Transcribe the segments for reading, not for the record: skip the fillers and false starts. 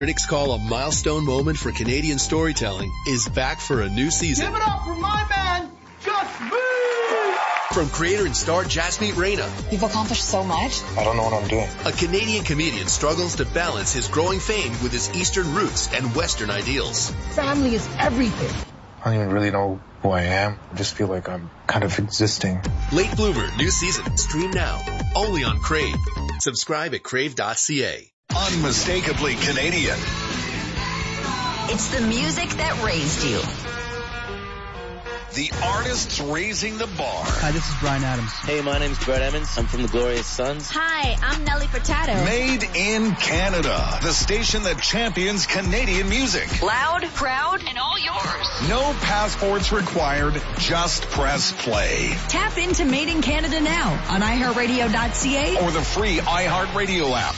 Critics call a milestone moment for Canadian storytelling is back for a new season. Give it up for my man, Just Me! From creator and star Jasmeet Reyna. You've accomplished so much. I don't know what I'm doing. A Canadian comedian struggles to balance his growing fame with his Eastern roots and Western ideals. Family is everything. I don't even really know who I am. I just feel like I'm kind of existing. Late Bloomer, new season. Stream now. Only on Crave. Subscribe at crave.ca. Unmistakably Canadian. It's the music that raised you. The artists raising the bar. Hi, this is Bryan Adams. Hey, my name's Brett Emmons. I'm from the Glorious Sons. Hi, I'm Nelly Furtado. Made in Canada. The station that champions Canadian music. Loud, proud, and all yours. No passports required. Just press play. Tap into Made in Canada now on iHeartRadio.ca or the free iHeartRadio app.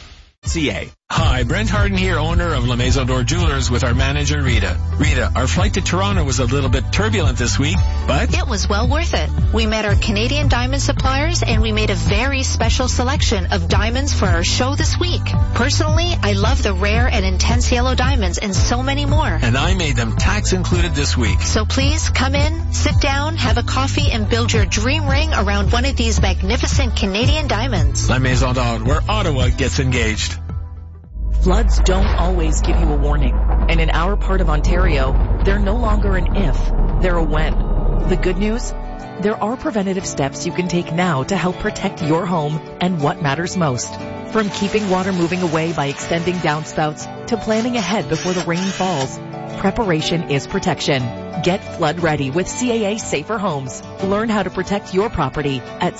Hi, Brent Harden here, owner of La Maison d'Or Jewelers, with our manager, Rita. Rita, our flight to Toronto was a little bit turbulent this week, but it was well worth it. We met our Canadian diamond suppliers and we made a very special selection of diamonds for our show this week. Personally, I love the rare and intense yellow diamonds and so many more. And I made them tax included this week. So please come in, sit down, have a coffee, and build your dream ring around one of these magnificent Canadian diamonds. La Maison d'Or, where Ottawa gets engaged. Floods don't always give you a warning. And in our part of Ontario, they're no longer an if, they're a when. The good news? There are preventative steps you can take now to help protect your home and what matters most. From keeping water moving away by extending downspouts to planning ahead before the rain falls, preparation is protection. Get flood ready with CAA Safer Homes. Learn how to protect your property at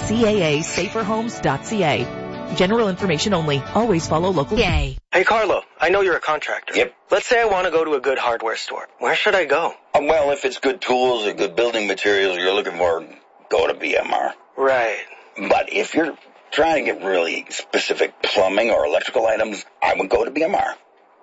caasaferhomes.ca. General information only. Always follow local. Hey, Carlo, I know you're a contractor. Yep. Let's say I want to go to a good hardware store. Where should I go? Well, if it's good tools or good building materials you're looking for, go to BMR. Right. But if you're trying to get really specific plumbing or electrical items, I would go to BMR.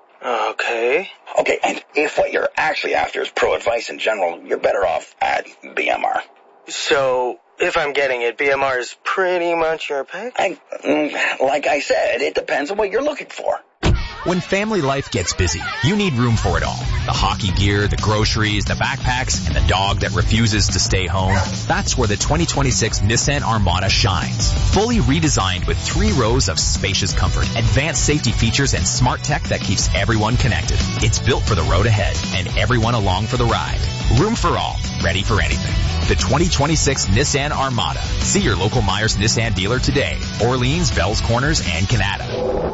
Okay. Okay, and if what you're actually after is pro advice in general, you're better off at BMR. So, if I'm getting it, BMR is pretty much your pick? Like I said, it depends on what you're looking for. When family life gets busy, you need room for it all. The hockey gear, the groceries, the backpacks, and the dog that refuses to stay home. That's where the 2026 Nissan Armada shines. Fully redesigned with 3 rows of spacious comfort, advanced safety features, and smart tech that keeps everyone connected. It's built for the road ahead and everyone along for the ride. Room for all, ready for anything. The 2026 Nissan Armada. See your local Myers Nissan dealer today. Orleans, Bells Corners, and Canada.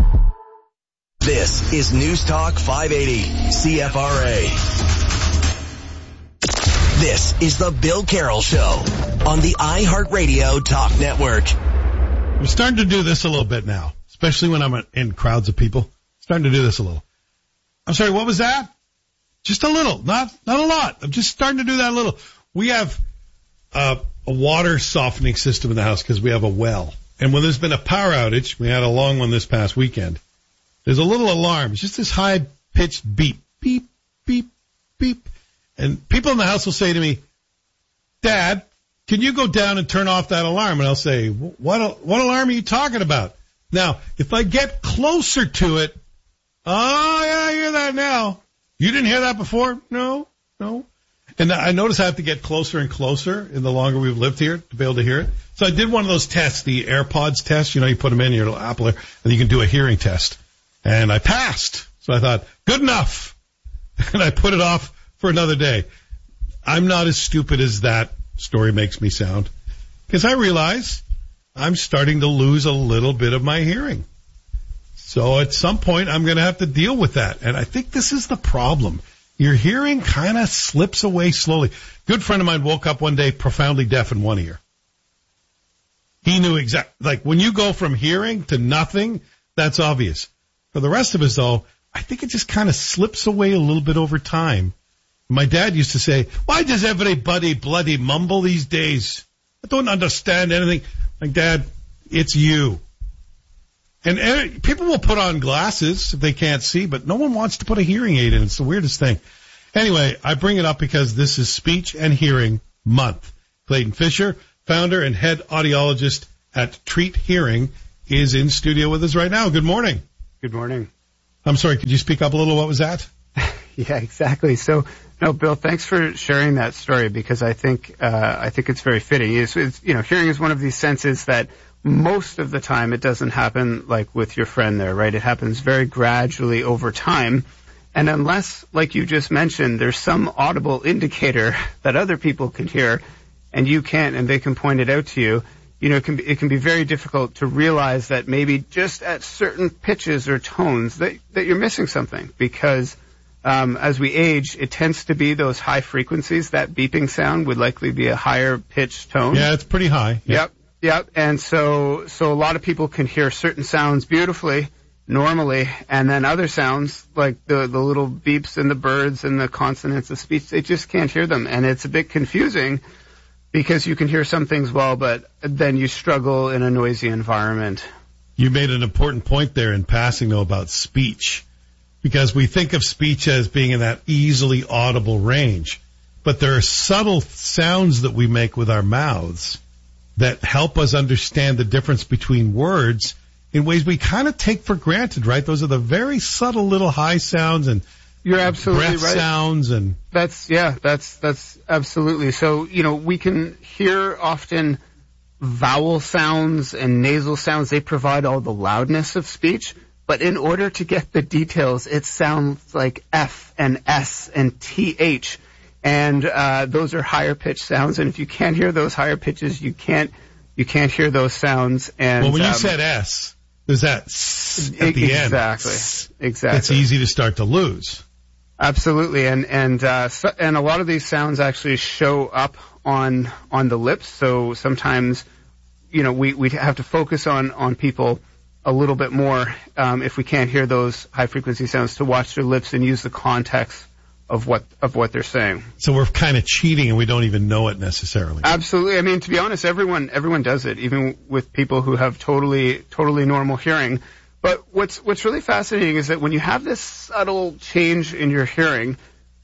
This is News Talk 580, CFRA. This is the Bill Carroll Show on the iHeartRadio Talk Network. I'm starting to do this a little bit now, especially when I'm in crowds of people. Starting to do this a little. I'm sorry, what was that? Just a little, not a lot. I'm just starting to do that a little. We have a water softening system in the house because we have a well. And when there's been a power outage, we had a long one this past weekend, there's a little alarm. It's just this high-pitched beep, beep, beep, beep. And people in the house will say to me, Dad, can you go down and turn off that alarm? And I'll say, what alarm are you talking about? Now, if I get closer to it, oh, yeah, I hear that now. You didn't hear that before? No. And I notice I have to get closer and closer in the longer we've lived here to be able to hear it. So I did one of those tests, the AirPods test. You know, you put them in your little Apple, and you can do a hearing test. And I passed. So I thought, good enough. And I put it off for another day. I'm not as stupid as that story makes me sound, because I realize I'm starting to lose a little bit of my hearing. So at some point, I'm going to have to deal with that. And I think this is the problem. Your hearing kind of slips away slowly. Good friend of mine woke up one day profoundly deaf in one ear. He knew exactly, like when you go from hearing to nothing, that's obvious. For the rest of us, though, I think it just kind of slips away a little bit over time. My dad used to say, why does everybody bloody mumble these days? I don't understand anything. Like, Dad, it's you. And people will put on glasses if they can't see, but no one wants to put a hearing aid in. It's the weirdest thing. Anyway, I bring it up because this is Speech and Hearing Month. Clayton Fisher, founder and head audiologist at Treat Hearing, is in studio with us right now. Good morning. Good morning. I'm sorry, could you speak up a little? What was that? Yeah, exactly. So, no, Bill, thanks for sharing that story because I think it's very fitting. Hearing is one of these senses that most of the time it doesn't happen like with your friend there, right? It happens very gradually over time. And unless, like you just mentioned, there's some audible indicator that other people can hear and you can't and they can point it out to you, it can be very difficult to realize that maybe just at certain pitches or tones that you're missing something because as we age, it tends to be those high frequencies. That beeping sound would likely be a higher pitched tone. Yeah, it's pretty high. Yep. And so a lot of people can hear certain sounds beautifully, normally, and then other sounds like the little beeps and the birds and the consonants of speech, they just can't hear them. And it's a bit confusing because you can hear some things well, but then you struggle in a noisy environment. You made an important point there in passing, though, about speech. Because we think of speech as being in that easily audible range. But there are subtle sounds that we make with our mouths that help us understand the difference between words in ways we kind of take for granted, right? Those are the very subtle little high sounds and you're absolutely breath right. Sounds and that's absolutely. So, we can hear often vowel sounds and nasal sounds. They provide all the loudness of speech. But in order to get the details, it sounds like F and S and TH. And those are higher pitched sounds. And if you can't hear those higher pitches, you can't hear those sounds. And well, when you said S, there's that S at the end. Exactly. It's easy to start to lose. Absolutely. And a lot of these sounds actually show up on the lips. So sometimes, we have to focus on people a little bit more if we can't hear those high frequency sounds to watch their lips and use the context of what they're saying. So we're kind of cheating and we don't even know it necessarily. Absolutely. I mean, to be honest, everyone does it, even with people who have totally normal hearing. But what's really fascinating is that when you have this subtle change in your hearing,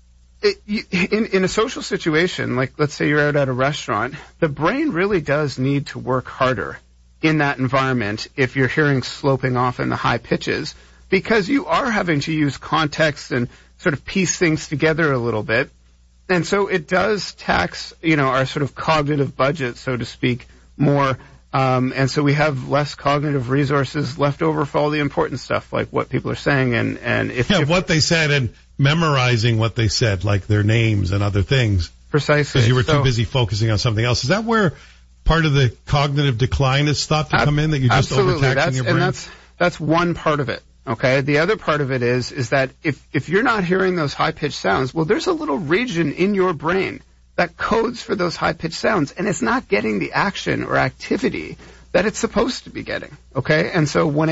in a social situation, like let's say you're out at a restaurant, the brain really does need to work harder in that environment if your hearing's sloping off in the high pitches, because you are having to use context and sort of piece things together a little bit. And so it does tax, our sort of cognitive budget, so to speak, more. And so we have less cognitive resources left over for all the important stuff, like what people are saying and if what they said and memorizing what they said, like their names and other things. Precisely. Because you were too busy focusing on something else. Is that where part of the cognitive decline is thought to come in, that you're just overtaxing your brain? And that's one part of it, okay? The other part of it is that if you're not hearing those high-pitched sounds, well, there's a little region in your brain that codes for those high-pitched sounds, and it's not getting the action or activity that it's supposed to be getting, okay? And so when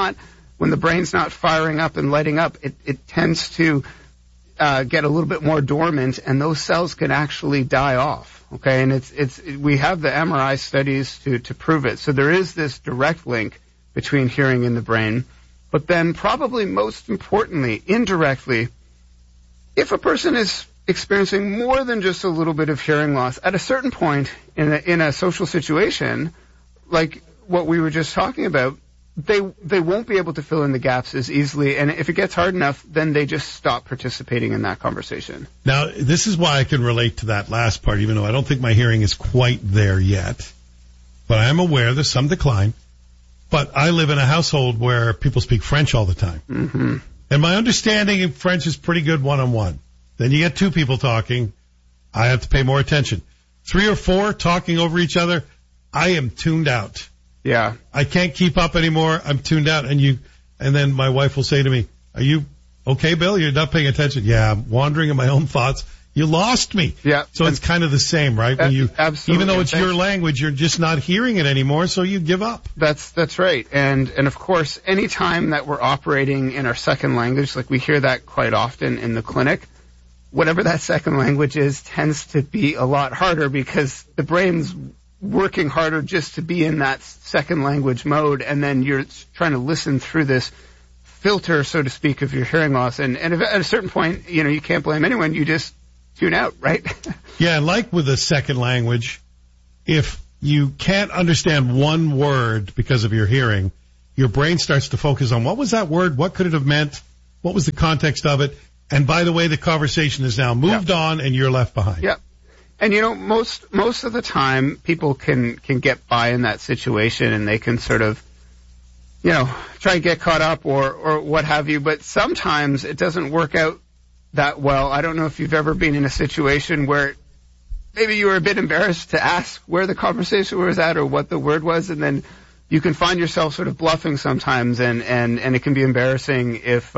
the brain's not firing up and lighting up, it tends to get a little bit more dormant, and those cells can actually die off. Okay, and we have the MRI studies to prove it. So there is this direct link between hearing and the brain. But then probably most importantly, indirectly, if a person is experiencing more than just a little bit of hearing loss, at a certain point in a social situation, like what we were just talking about, they won't be able to fill in the gaps as easily, and if it gets hard enough, then they just stop participating in that conversation. Now, this is why I can relate to that last part, even though I don't think my hearing is quite there yet. But I am aware there's some decline. But I live in a household where people speak French all the time. Mm-hmm. And my understanding of French is pretty good one-on-one. Then you get two people talking, I have to pay more attention. 3 or 4 talking over each other, I am tuned out. Yeah. I can't keep up anymore. I'm tuned out. And then my wife will say to me, "Are you okay, Bill? You're not paying attention." "Yeah, I'm wandering in my own thoughts." You lost me. Yeah. So it's kind of the same, right? When you, absolutely, even though it's your language, you're just not hearing it anymore, so you give up. That's right. And of course, any time that we're operating in our second language, like we hear that quite often in the clinic, whatever that second language is tends to be a lot harder because the brain's working harder just to be in that second language mode, and then you're trying to listen through this filter, so to speak, of your hearing loss. And at a certain point, you can't blame anyone. You just tune out, right? Yeah, like with a second language, if you can't understand one word because of your hearing, your brain starts to focus on what was that word, what could it have meant, What was the context of it? And by the way, the conversation is now moved on and you're left behind. Yeah. And most of the time people can get by in that situation and they can sort of, try and get caught up or what have you. But sometimes it doesn't work out that well. I don't know if you've ever been in a situation where maybe you were a bit embarrassed to ask where the conversation was at or what the word was, and then you can find yourself sort of bluffing sometimes, and it can be embarrassing if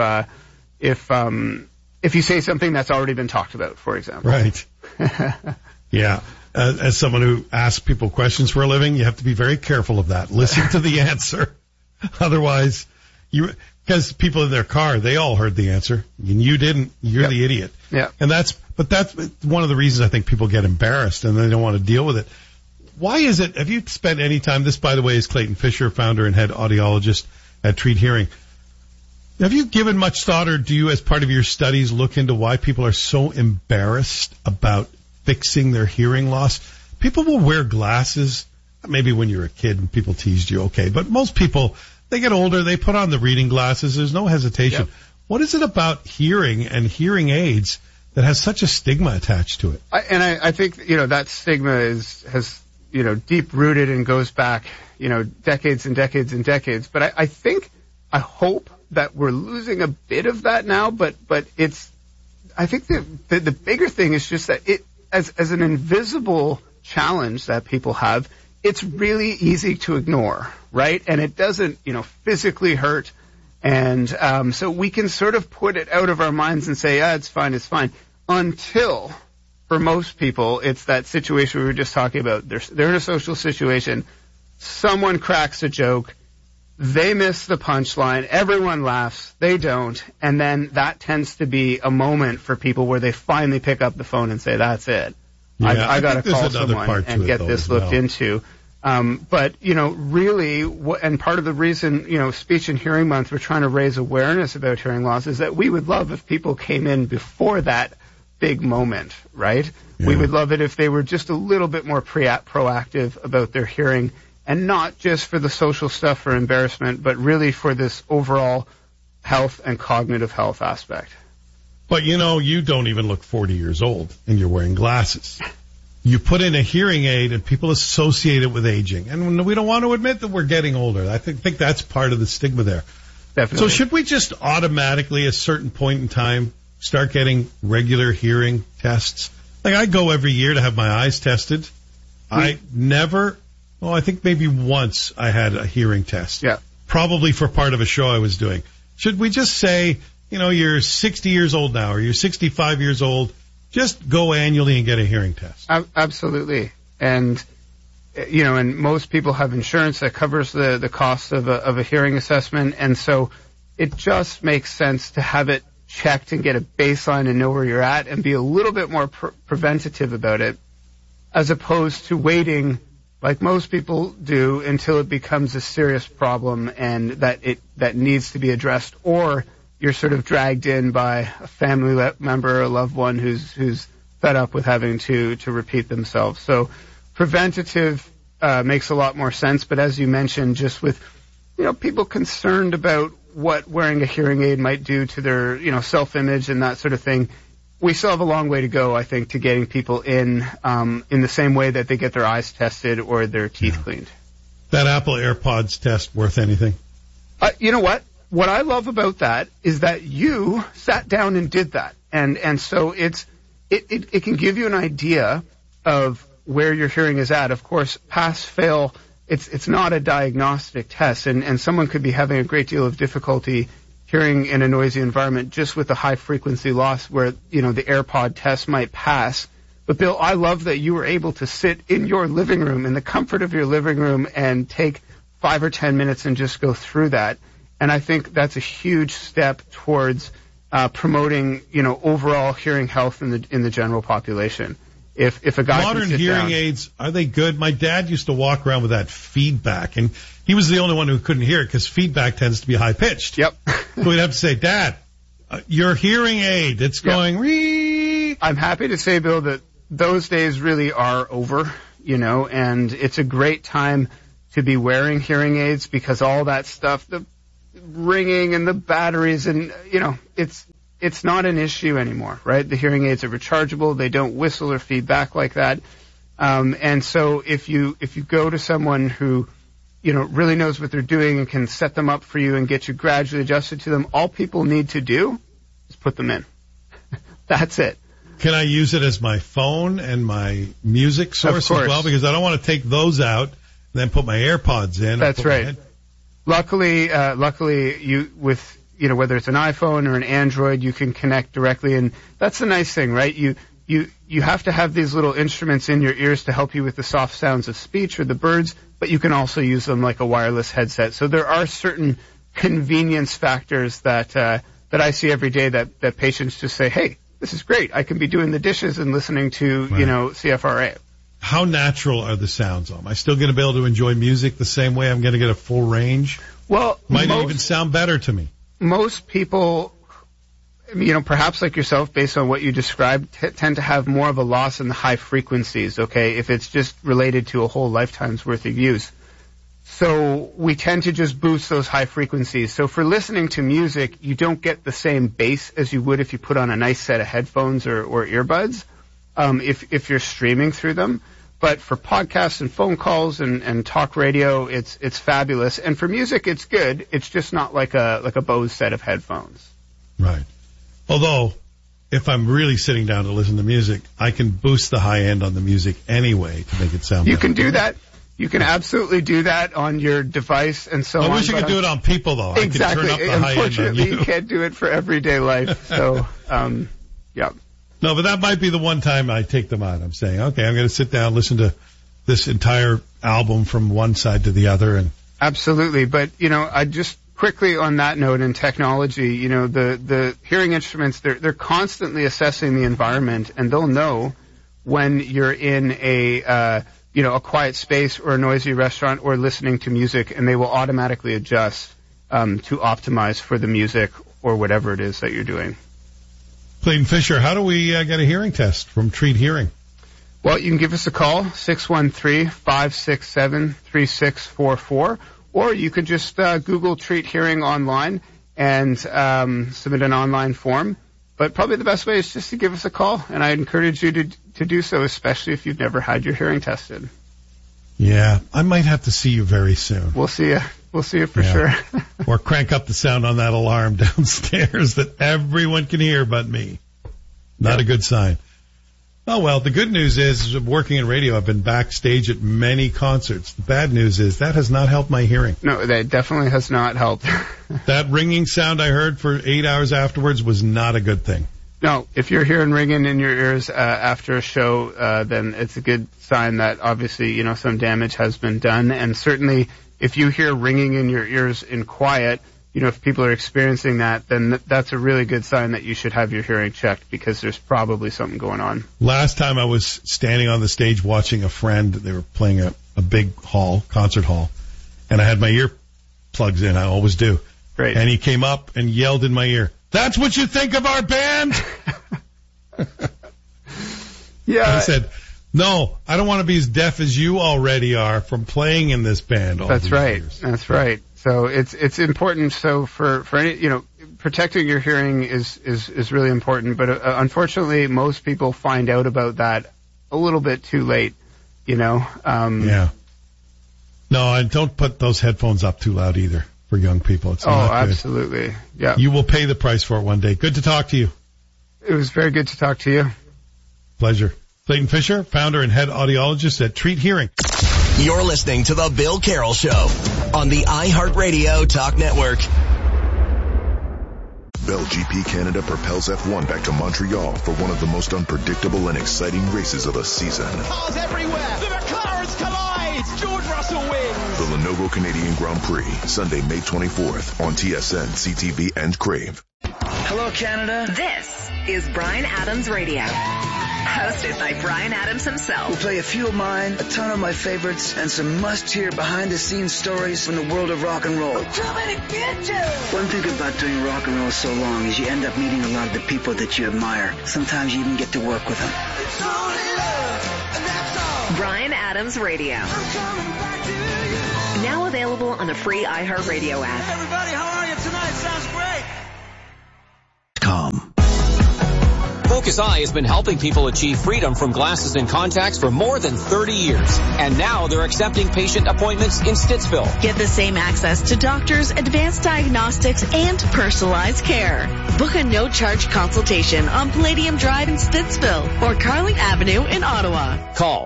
you say something that's already been talked about, for example. Right. Yeah. As someone who asks people questions for a living, you have to be very careful of that. Listen to the answer. Otherwise, because people in their car, they all heard the answer and you didn't. You're the idiot. Yeah. And that's one of the reasons I think people get embarrassed and they don't want to deal with it. Why is it? Have you spent any time? This, by the way, is Clayton Fisher, founder and head audiologist at Treat Hearing. Have you given much thought, or do you, as part of your studies, look into why people are so embarrassed about fixing their hearing loss? People will wear glasses. Maybe when you're a kid and people teased you, okay. But most people, they get older, they put on the reading glasses. There's no hesitation. Yep. What is it about hearing and hearing aids that has such a stigma attached to it? I think, that stigma has deep rooted and goes back, decades and decades and decades. But I hope that we're losing a bit of that now, but I think the bigger thing is just that it, as an invisible challenge that people have, it's really easy to ignore, right? And it doesn't, physically hurt. And so we can sort of put it out of our minds and say, it's fine. Until, for most people, it's that situation we were just talking about. They're in a social situation. Someone cracks a joke. They miss the punchline. Everyone laughs. They don't. And then that tends to be a moment for people where they finally pick up the phone and say, that's it. Yeah, I got to call someone and get this looked into. But, really, and part of the reason, Speech and Hearing Month, we're trying to raise awareness about hearing loss, is that we would love if people came in before that big moment, right? Yeah. We would love it if they were just a little bit more proactive about their hearing, and not just for the social stuff or embarrassment, but really for this overall health and cognitive health aspect. But you don't even look 40 years old and you're wearing glasses. You put in a hearing aid and people associate it with aging. And we don't want to admit that we're getting older. I think that's part of the stigma there. Definitely. So should we just automatically, at a certain point in time, start getting regular hearing tests? Like, I go every year to have my eyes tested. I think maybe once I had a hearing test. Yeah. Probably for part of a show I was doing. Should we just say, you're 60 years old now, or you're 65 years old, just go annually and get a hearing test? Absolutely. And, and most people have insurance that covers the cost of a hearing assessment. And so it just makes sense to have it checked and get a baseline and know where you're at and be a little bit more preventative about it, as opposed to waiting, like most people do, until it becomes a serious problem and that needs to be addressed, or you're sort of dragged in by a family member or a loved one who's fed up with having to repeat themselves. So preventative makes a lot more sense. But as you mentioned, just with people concerned about what wearing a hearing aid might do to their self-image and that sort of thing, we still have a long way to go, I think, to getting people in the same way that they get their eyes tested or their teeth cleaned. That Apple AirPods test worth anything? You know what? What I love about that is that you sat down and did that. And so it can give you an idea of where your hearing is at. Of course, pass, fail, it's not a diagnostic test, and someone could be having a great deal of difficulty hearing in a noisy environment just with a high frequency loss where, the AirPod test might pass. But Bill, I love that you were able to sit in your living room, in the comfort of your living room, and take 5 or 10 minutes and just go through that. And I think that's a huge step towards promoting, overall hearing health in the general population. If a guy modern hearing aids, are they good? My dad used to walk around with that feedback, and he was the only one who couldn't hear it because feedback tends to be high pitched. Yep. So we'd have to say, Dad, your hearing aid, it's going ree. I'm happy to say, Bill, that those days really are over, and it's a great time to be wearing hearing aids because all that stuff, ringing and the batteries and, it's not an issue anymore, right? The hearing aids are rechargeable. They don't whistle or feedback like that. And so if you go to someone who, really knows what they're doing and can set them up for you and get you gradually adjusted to them, all people need to do is put them in. That's it. Can I use it as my phone and my music source as well? Because I don't want to take those out and then put my AirPods in. That's right. Luckily, you with whether it's an iPhone or an Android, you can connect directly, and that's the nice thing, right? You have to have these little instruments in your ears to help you with the soft sounds of speech or the birds, but you can also use them like a wireless headset. So there are certain convenience factors that I see every day that patients just say, hey, this is great. I can be doing the dishes and listening to, CFRA. How natural are the sounds? Am I still going to be able to enjoy music the same way? I'm going to get a full range? Well, might even sound better to me. Most people, perhaps like yourself, based on what you described, tend to have more of a loss in the high frequencies, okay, if it's just related to a whole lifetime's worth of use. So we tend to just boost those high frequencies. So for listening to music, you don't get the same bass as you would if you put on a nice set of headphones or earbuds, if you're streaming through them. But for podcasts and phone calls and talk radio, it's fabulous. And for music, it's good. It's just not like a Bose set of headphones. Right. Although, if I'm really sitting down to listen to music, I can boost the high end on the music anyway to make it sound better. You can do that. You can absolutely do that on your device and so on. I wish you could do it on people, though. Exactly. I could turn up the high end on Unfortunately, you can't do it for everyday life. So, yeah. No, but that might be the one time I take them out. I'm saying, okay, I'm going to sit down, listen to this entire album from one side to the other. And absolutely. But, I just quickly on that note in technology, the hearing instruments, they're constantly assessing the environment, and they'll know when you're in a quiet space or a noisy restaurant or listening to music, and they will automatically adjust to optimize for the music or whatever it is that you're doing. Clayton Fisher, how do we get a hearing test from Treat Hearing? Well, you can give us a call, 613-567-3644, or you could just Google Treat Hearing online and submit an online form. But probably the best way is just to give us a call, and I encourage you to do so, especially if you've never had your hearing tested. Yeah, I might have to see you very soon. We'll see you. We'll see you for sure. Or crank up the sound on that alarm downstairs that everyone can hear but me. Not a good sign. Oh, well, the good news is, working in radio, I've been backstage at many concerts. The bad news is that has not helped my hearing. No, that definitely has not helped. That ringing sound I heard for 8 hours afterwards was not a good thing. No, if you're hearing ringing in your ears after a show, then it's a good sign that obviously, some damage has been done. And certainly if you hear ringing in your ears in quiet, if people are experiencing that, then that's a really good sign that you should have your hearing checked, because there's probably something going on. Last time I was standing on the stage watching a friend. They were playing a big concert hall, and I had my ear plugs in. I always do. Great. And he came up and yelled in my ear, "That's what you think of our band?" Yeah. I said, "No, I don't want to be as deaf as you already are from playing in this band all That's these right. years." That's right. So it's important. So for any, protecting your hearing is really important. But unfortunately, most people find out about that a little bit too late. Yeah. No, and don't put those headphones up too loud either for young people. It's not good. Absolutely. Yeah. You will pay the price for it one day. Good to talk to you. It was very good to talk to you. Pleasure. Clayton Fisher, founder and head audiologist at Treat Hearing. You're listening to The Bill Carroll Show on the iHeartRadio Talk Network. Bell GP Canada propels F1 back to Montreal for one of the most unpredictable and exciting races of the season. Cars everywhere. The McLarens collide. George Russell wins. The Lenovo Canadian Grand Prix, Sunday, May 24th on TSN, CTV, and Crave. Hello, Canada. This is Bryan Adams Radio. Hosted by Bryan Adams himself. We'll play a few of mine, a ton of my favorites, and some must-hear behind-the-scenes stories from the world of rock and roll. I'm coming to get you! One thing about doing rock and roll so long is you end up meeting a lot of the people that you admire. Sometimes you even get to work with them. It's only love, and that's all. Bryan Adams Radio. I'm coming back to you. Now available on the free iHeartRadio app. Everybody, how are you Focus Eye has been helping people achieve freedom from glasses and contacts for more than 30 years. And now they're accepting patient appointments in Stittsville. Get the same access to doctors, advanced diagnostics, and personalized care. Book a no-charge consultation on Palladium Drive in Stittsville or Carling Avenue in Ottawa. Call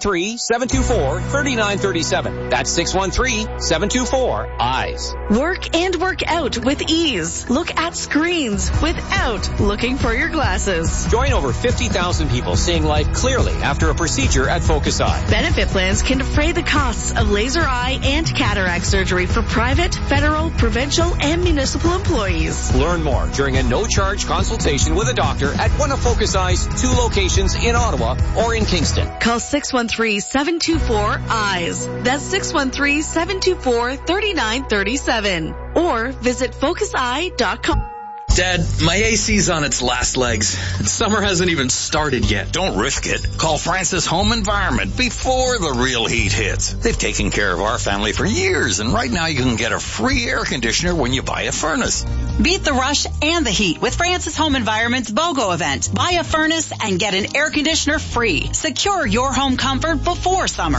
613-724-3937. That's 613-724-EYES. Work and work out with ease. Look at screens without looking for your glasses. Join over 50,000 people seeing life clearly after a procedure at Focus Eye. Benefit plans can defray the costs of laser eye and cataract surgery for private, federal, provincial, and municipal employees. Learn more during a no-charge consultation with a doctor at one of Focus Eye's 2 locations in Ottawa or in Kingston. Call 613-724-EYES. That's 613-724-3937. Or visit focuseye.com. Dad, my AC's on its last legs. Summer hasn't even started yet. Don't risk it. Call Francis Home Environment before the real heat hits. They've taken care of our family for years, and right now you can get a free air conditioner when you buy a furnace. Beat the rush and the heat with Francis Home Environment's BOGO event. Buy a furnace and get an air conditioner free. Secure your home comfort before summer.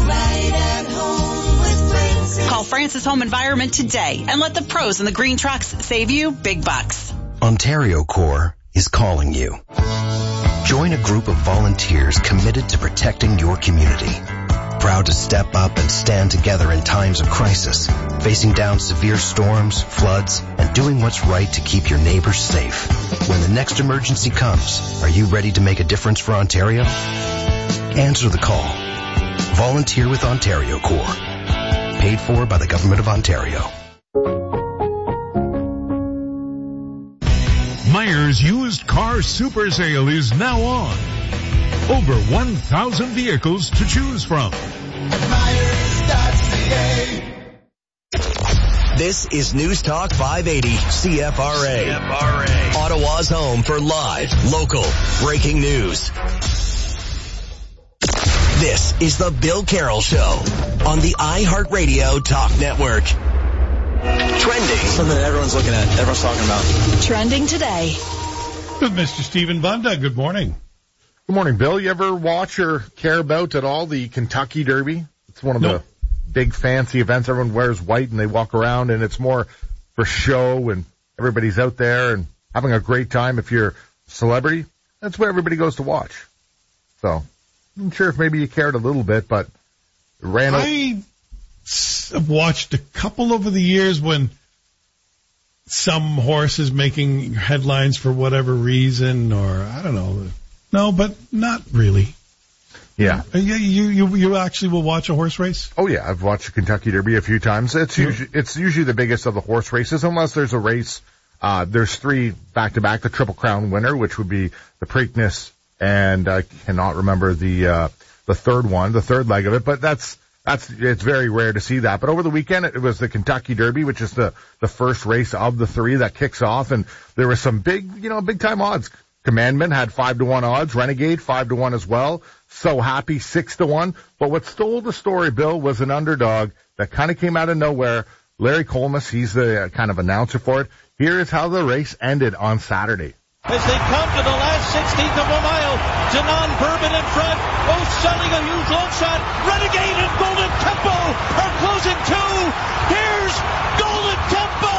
Call Francis Home Environment today and let the pros in the green trucks save you big bucks. Ontario Corps is calling you. Join a group of volunteers committed to protecting your community. Proud to step up and stand together in times of crisis, facing down severe storms, floods, and doing what's right to keep your neighbors safe. When the next emergency comes, are you ready to make a difference for Ontario? Answer the call. Volunteer with Ontario Corps. Paid for by the Government of Ontario. Myers Used Car Super Sale is now on. Over 1,000 vehicles to choose from. This is News Talk 580 CFRA. Ottawa's home for live, local, breaking news. This is the Bill Carroll Show on the iHeartRadio Talk Network. Trending. Something everyone's looking at, everyone's talking about. Trending today. With Mr. Stephen Bunda. Good morning. Good morning, Bill. You ever watch or care about at all the Kentucky Derby? It's one of the big fancy events. Everyone wears white and they walk around, and it's more for show, and everybody's out there and having a great time. If you're a celebrity, that's where everybody goes to watch. So I'm sure if maybe you cared a little bit, but I have watched a couple over the years when some horse is making headlines for whatever reason, or I don't know. No, but not really. Yeah. You actually will watch a horse race? Oh yeah, I've watched the Kentucky Derby a few times. It's usually the biggest of the horse races, unless there's a race. There's 3 back-to-back, the Triple Crown winner, which would be the Preakness, and I cannot remember the third one, the third leg of it, but it's very rare to see that. But over the weekend, it was the Kentucky Derby, which is the first race of the 3 that kicks off, and there were some big time odds. Commandment had 5-1 odds, Renegade 5-1 as well, So Happy 6-1. But what stole the story, Bill, was an underdog that kind of came out of nowhere. Larry Colmus, he's the kind of announcer for it. Here is how the race ended on Saturday. As they come to the last 16th of a mile, Janon Bourbon in front, both selling a huge long shot. Renegade and Golden Tempo are closing too. Here's Golden Tempo,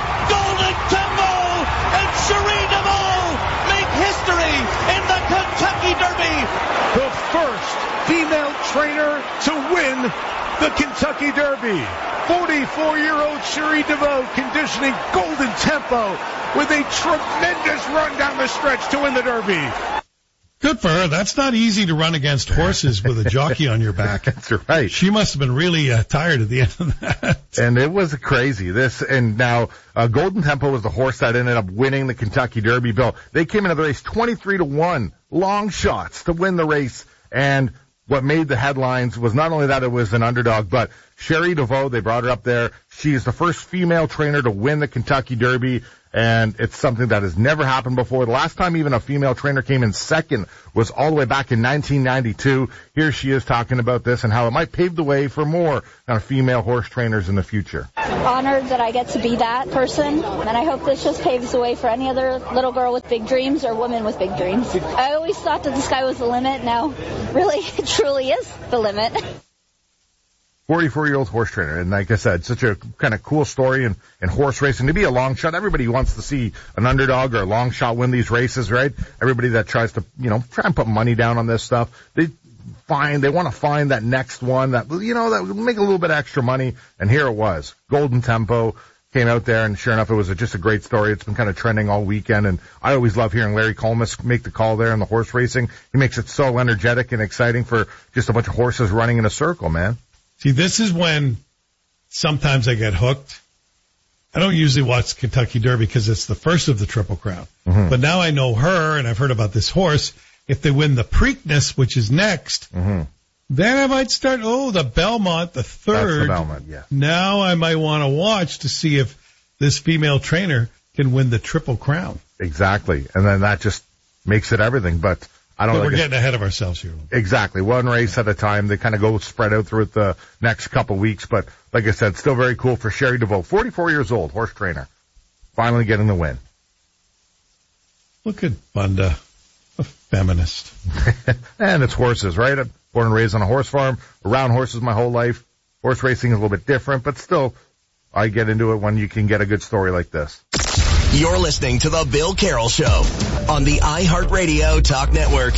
and Cherie DeVaux make history in the Kentucky Derby. The first female trainer to win the Kentucky Derby. 44-year-old Cherie DeVaux conditioning Golden Tempo with a tremendous run down the stretch to win the Derby. Good for her. That's not easy to run against horses with a jockey on your back. That's right. She must have been really tired at the end of that. And it was crazy. And now Golden Tempo was the horse that ended up winning the Kentucky Derby, Bill. They came into the race 23-1, long shots to win the race. And what made the headlines was not only that it was an underdog, but Cherie DeVaux, they brought her up there. She is the first female trainer to win the Kentucky Derby. and it's something that has never happened before. The last time even a female trainer came in second was all the way back in 1992. Here she is talking about this and how it might pave the way for more female horse trainers in the future. Honored that I get to be that person, and I hope this just paves the way for any other little girl with big dreams or woman with big dreams. I always thought that the sky was the limit. Now, really, it truly is the limit. 44-year-old horse trainer, and like I said, such a kind of cool story in horse racing. To be a long shot, everybody wants to see an underdog or a long shot win these races, right? Everybody that tries to, try and put money down on this stuff, they want to find that next one that, that would make a little bit extra money, and here it was. Golden Tempo came out there, and sure enough, it was just a great story. It's been kind of trending all weekend, and I always love hearing Larry Colmus make the call there in the horse racing. He makes it so energetic and exciting for just a bunch of horses running in a circle, man. See, this is when sometimes I get hooked. I don't usually watch Kentucky Derby because it's the first of the Triple Crown. Mm-hmm. But now I know her, and I've heard about this horse. If they win the Preakness, which is next, then I might start, the Belmont, the third. That's the Belmont, yeah. Now I might want to watch to see if this female trainer can win the Triple Crown. Exactly. And then that just makes it everything. But I don't know. We're getting ahead of ourselves here. Exactly. One race at a time. They kind of go spread out through the next couple weeks. But like I said, still very cool for Sherry DeVoe, 44 years old, horse trainer, finally getting the win. Look at Bunda, a feminist. And it's horses, right? I'm born and raised on a horse farm, around horses my whole life. Horse racing is a little bit different, but still, I get into it when you can get a good story like this. You're listening to The Bill Carroll Show on the iHeartRadio Talk Network.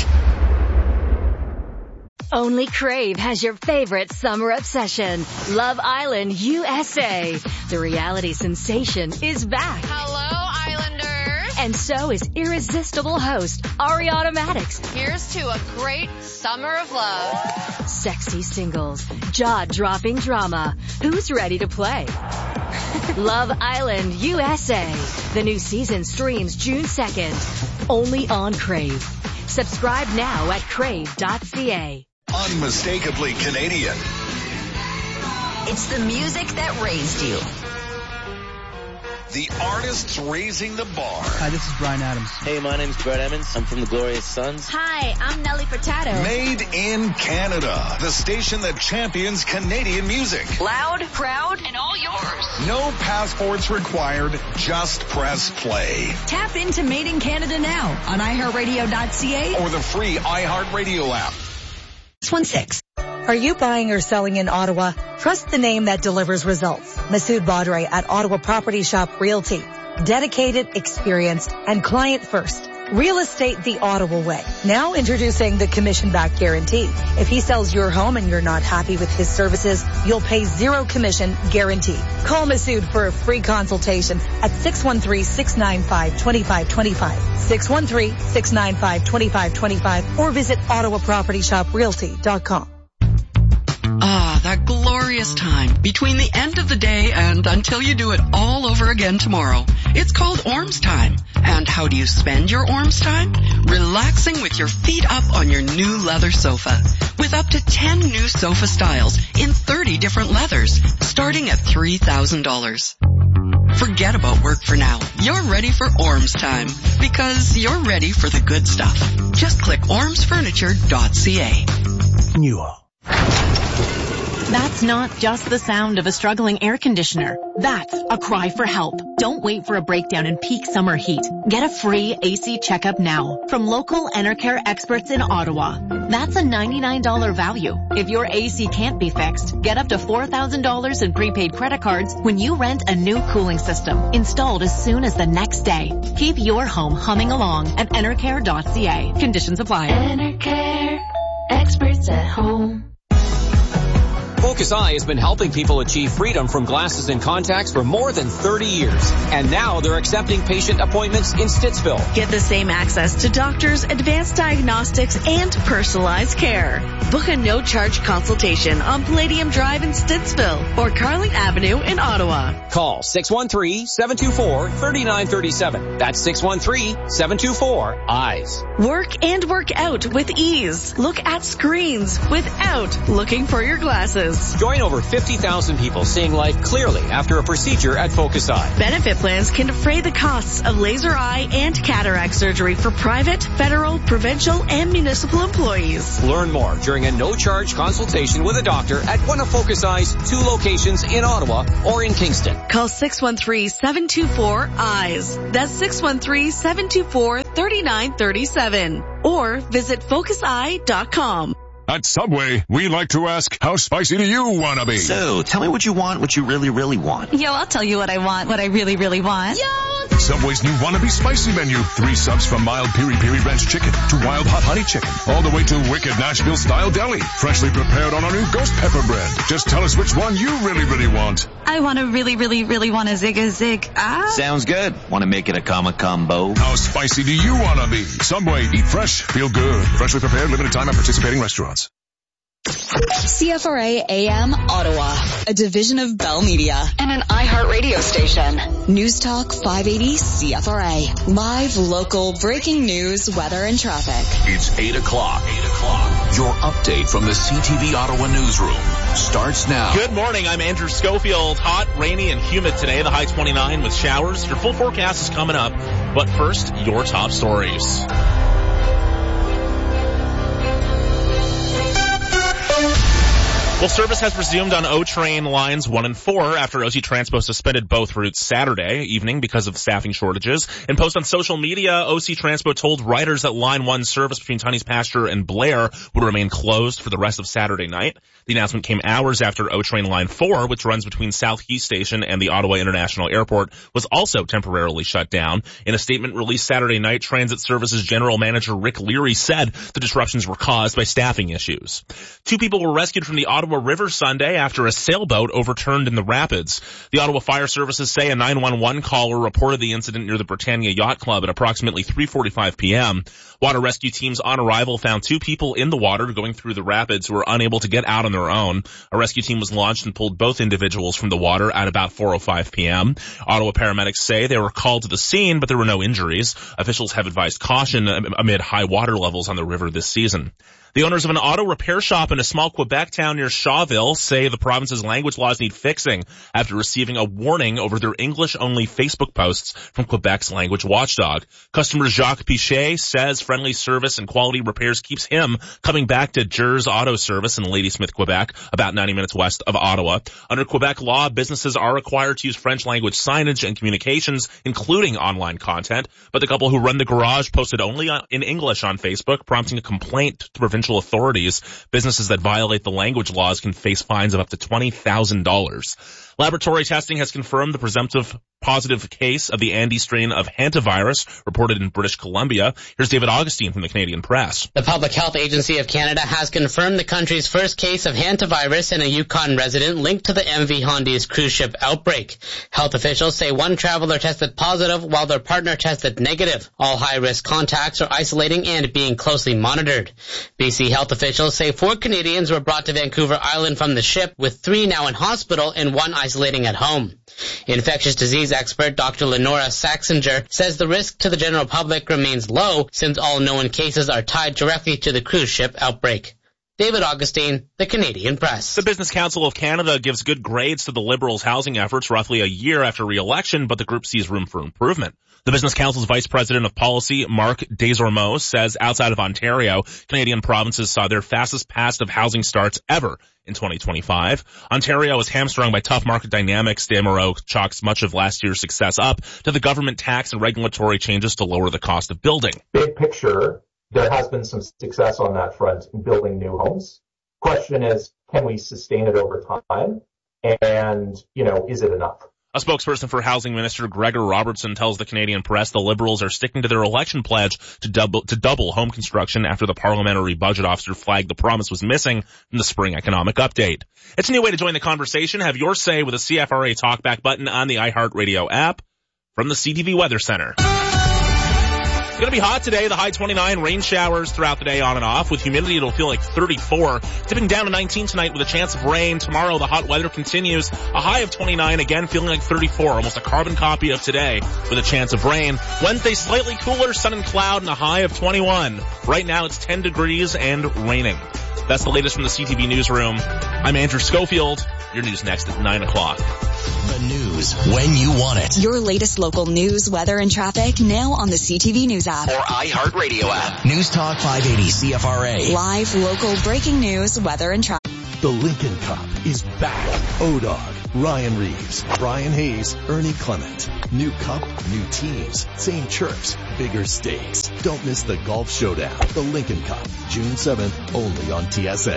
Only Crave has your favorite summer obsession, Love Island USA. The reality sensation is back. Hello, Islanders. And so is irresistible host Ari Automatics. Here's to a great summer of love. Sexy singles, jaw-dropping drama. Who's ready to play? Love Island USA. The new season streams June 2nd. Only on Crave. Subscribe now at crave.ca. Unmistakably Canadian. It's the music that raised you. The artists raising the bar. Hi, this is Brian Adams. Hey, my name's Brett Emmons. I'm from the Glorious Sons. Hi, I'm Nelly Furtado. Made in Canada. The station that champions Canadian music. Loud, proud, and all yours. No passports required. Just press play. Tap into Made in Canada now on iHeartRadio.ca or the free iHeartRadio app. 616. Are you buying or selling in Ottawa? Trust the name that delivers results. Masood Badre at Ottawa Property Shop Realty. Dedicated, experienced, and client first. Real estate the Ottawa way. Now introducing the commission-back guarantee. If he sells your home and you're not happy with his services, you'll pay zero commission guaranteed. Call Masood for a free consultation at 613-695-2525. 613-695-2525 or visit OttawaPropertyShopRealty.com. Ah, that glorious time between the end of the day and until you do it all over again tomorrow. It's called Orms time. And how do you spend your Orms time? Relaxing with your feet up on your new leather sofa. With up to 10 new sofa styles in 30 different leathers, starting at $3,000. Forget about work for now. You're ready for Orms time because you're ready for the good stuff. Just click ormsfurniture.ca. Newell. That's not just the sound of a struggling air conditioner. That's a cry for help. Don't wait for a breakdown in peak summer heat. Get a free AC checkup now from local Enercare experts in Ottawa. That's a $99 value. If your AC can't be fixed, get up to $4,000 in prepaid credit cards when you rent a new cooling system installed as soon as the next day. Keep your home humming along at enercare.ca. Conditions apply. Enercare, experts at home. Focus Eye has been helping people achieve freedom from glasses and contacts for more than 30 years. And now they're accepting patient appointments in Stittsville. Get the same access to doctors, advanced diagnostics, and personalized care. Book a no-charge consultation on Palladium Drive in Stittsville or Carling Avenue in Ottawa. Call 613-724-3937. That's 613-724-EYES. Work and work out with ease. Look at screens without looking for your glasses. glasses. Join over 50,000 people seeing life clearly after a procedure at Focus Eye. Benefit plans can defray the costs of laser eye and cataract surgery for private, federal, provincial, and municipal employees. Learn more during a no-charge consultation with a doctor at one of Focus Eye's 2 locations in Ottawa or in Kingston. Call 613-724-EYES. That's 613-724-3937. Or visit FocusEye.com. At Subway, we like to ask, how spicy do you want to be? So, tell me what you want, what you really, really want. Yo, I'll tell you what I want, what I really, really want. Yo! Subway's new Wannabe Spicy menu. 3 subs from mild piri-piri ranch chicken to wild hot honey chicken. All the way to wicked Nashville-style deli. Freshly prepared on our new ghost pepper bread. Just tell us which one you really, really want. I want to really, really, really want a zig. Sounds good. Want to make it a combo? How spicy do you want to be? Subway, eat fresh, feel good. Freshly prepared, limited time at participating restaurants. CFRA AM Ottawa, a division of Bell Media and an iHeart radio station. News Talk 580 CFRA. Live, local, breaking news, weather, and traffic. It's 8 o'clock. Your update from the CTV Ottawa newsroom starts now. Good morning. I'm Andrew Schofield. Hot, rainy, and humid today. The high 29 with showers. Your full forecast is coming up. But first, your top stories. Well, service has resumed on O-Train lines 1 and 4 after OC Transpo suspended both routes Saturday evening because of staffing shortages. In post on social media, OC Transpo told riders that line 1 service between Tunney's Pasture and Blair would remain closed for the rest of Saturday night. The announcement came hours after O-Train line 4, which runs between South Quay Station and the Ottawa International Airport, was also temporarily shut down. In a statement released Saturday night, Transit Services General Manager Rick Leary said the disruptions were caused by staffing issues. 2 people were rescued from the Ottawa River Sunday after a sailboat overturned in the rapids. The Ottawa Fire Services say a 911 caller reported the incident near the Britannia Yacht Club at approximately 3:45 p.m. Water rescue teams on arrival found 2 people in the water going through the rapids who were unable to get out on their own. A rescue team was launched and pulled both individuals from the water at about 4:05 p.m. Ottawa paramedics say they were called to the scene, but there were no injuries. Officials have advised caution amid high water levels on the river this season. The owners of an auto repair shop in a small Quebec town near Shawville say the province's language laws need fixing after receiving a warning over their English-only Facebook posts from Quebec's language watchdog. Customer Jacques Pichet says friendly service and quality repairs keeps him coming back to Gers Auto Service in Ladysmith, Quebec, about 90 minutes west of Ottawa. Under Quebec law, businesses are required to use French language signage and communications, including online content, but the couple who run the garage posted only in English on Facebook, prompting a complaint to provincial authorities. Businesses that violate the language laws can face fines of up to $20,000. Laboratory testing has confirmed the presumptive positive case of the Andes strain of hantavirus reported in British Columbia. Here's David Augustine from the Canadian Press. The Public Health Agency of Canada has confirmed the country's first case of hantavirus in a Yukon resident linked to the MV Hondi's cruise ship outbreak. Health officials say 1 traveler tested positive while their partner tested negative. All high-risk contacts are isolating and being closely monitored. BC health officials say 4 Canadians were brought to Vancouver Island from the ship, with 3 now in hospital and 1 isolating at home. Infectious disease expert Dr. Lenora Saxinger says the risk to the general public remains low since all known cases are tied directly to the cruise ship outbreak. David Augustine, the Canadian Press. The Business Council of Canada gives good grades to the Liberals' housing efforts roughly a year after re-election, but the group sees room for improvement. The Business Council's Vice President of Policy, Mark Desormeaux, says outside of Ontario, Canadian provinces saw their fastest pace of housing starts ever in 2025. Ontario is hamstrung by tough market dynamics. Desormeaux chalks much of last year's success up to the government tax and regulatory changes to lower the cost of building. Big picture, there has been some success on that front in building new homes. Question is, can we sustain it over time? And, is it enough? A spokesperson for Housing Minister Gregor Robertson tells the Canadian Press the Liberals are sticking to their election pledge to double home construction after the parliamentary budget officer flagged the promise was missing from the spring economic update. It's a new way to join the conversation. Have your say with a CFRA Talkback button on the iHeartRadio app. From the CTV Weather Center. It's going to be hot today. The high 29, rain showers throughout the day on and off. With humidity, it'll feel like 34. Dipping down to 19 tonight with a chance of rain. Tomorrow, the hot weather continues. A high of 29, again feeling like 34. Almost a carbon copy of today with a chance of rain. Wednesday, slightly cooler, sun and cloud, and a high of 21. Right now, it's 10 degrees and raining. That's the latest from the CTV Newsroom. I'm Andrew Schofield. Your news next at 9 o'clock. The news when you want it. Your latest local news, weather, and traffic now on the CTV News app. Or iHeartRadio app. News Talk 580 CFRA. Live, local, breaking news, weather, and traffic. The Lincoln Cup is back. O-Dog, Ryan Reeves, Brian Hayes, Ernie Clement. New cup, new teams, same chirps, bigger stakes. Don't miss the golf showdown. The Lincoln Cup, June 7th, only on TSA.